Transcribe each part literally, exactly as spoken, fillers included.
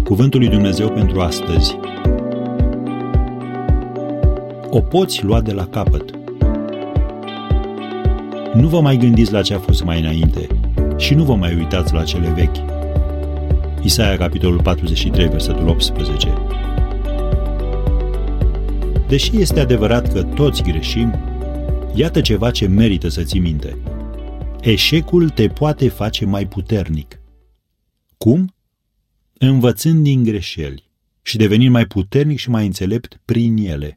Cuvântul lui Dumnezeu pentru astăzi. O poți lua de la capăt. Nu vă mai gândiți la ce a fost mai înainte și nu vă mai uitați la cele vechi. Isaia, capitolul patruzeci și trei, versetul optsprezece. Deși este adevărat că toți greșim, iată ceva ce merită să ții minte. Eșecul te poate face mai puternic. Cum? Învățând din greșeli și devenind mai puternic și mai înțelept prin ele.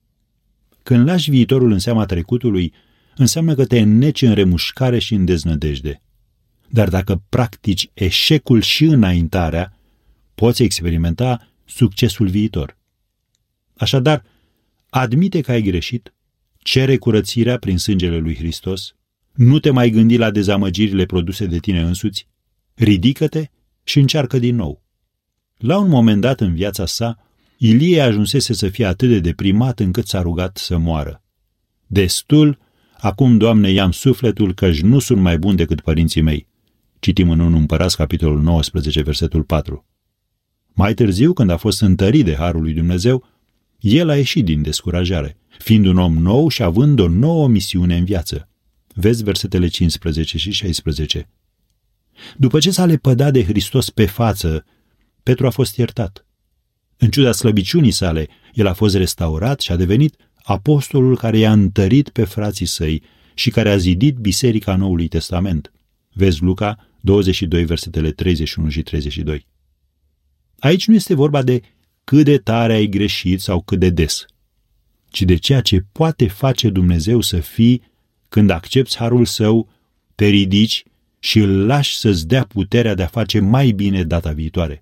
Când lași viitorul în seama trecutului, înseamnă că te înneci în remușcare și în deznădejde. Dar dacă practici eșecul și înaintarea, poți experimenta succesul viitor. Așadar, admite că ai greșit, cere curățirea prin sângele lui Hristos, nu te mai gândi la dezamăgirile produse de tine însuți, ridică-te și încearcă din nou. La un moment dat în viața sa, Ilie ajunsese să fie atât de deprimat încât s-a rugat să moară. Destul, acum, Doamne, i-am sufletul căci nu sunt mai bun decât părinții mei. Citim în întâi Împărați, capitolul nouăsprezece, versetul patru. Mai târziu, când a fost întărit de harul lui Dumnezeu, el a ieșit din descurajare, fiind un om nou și având o nouă misiune în viață. Vezi versetele cincisprezece și șaisprezece. După ce s-a lepădat de Hristos pe față, Petru a fost iertat. În ciuda slăbiciunii sale, el a fost restaurat și a devenit apostolul care i-a întărit pe frații săi și care a zidit biserica Noului Testament. Vezi Luca douăzeci și doi, versetele treizeci și unu și treizeci și doi. Aici nu este vorba de cât de tare ai greșit sau cât de des, ci de ceea ce poate face Dumnezeu să fii când accepți harul său, te ridici și îl lași să-ți dea puterea de a face mai bine data viitoare.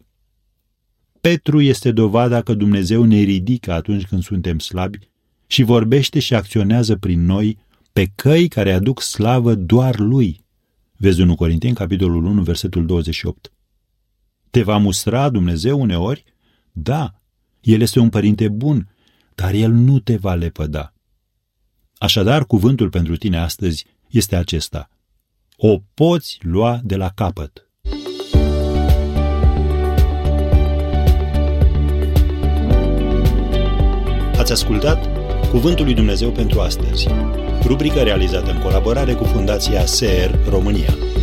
Petru este dovada că Dumnezeu ne ridică atunci când suntem slabi și vorbește și acționează prin noi pe căi care aduc slavă doar lui. Vezi întâi Corinteni, capitolul unu, versetul douăzeci și opt. Te va mustra Dumnezeu uneori? Da, El este un părinte bun, dar El nu te va lepăda. Așadar, cuvântul pentru tine astăzi este acesta. O poți lua de la capăt. Ați ascultat Cuvântul lui Dumnezeu pentru astăzi, rubrica realizată în colaborare cu Fundația S E R România.